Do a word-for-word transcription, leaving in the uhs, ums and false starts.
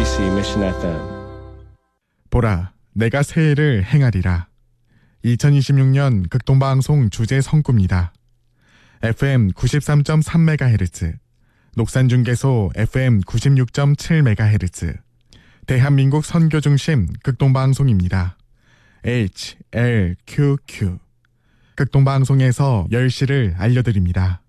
케이비씨 Mission 에프엠. 보라, 내가 새해를 행하리라. 이천이십육 년 극동방송 주제 성구입니다. 에프엠 구십삼 점 삼 메가헤르츠, 녹산중계소 에프엠 구십육 점 칠 메가헤르츠, 대한민국 선교중심 극동방송입니다. 에이치 엘 큐 큐. 극동방송에서 열 시를 알려드립니다.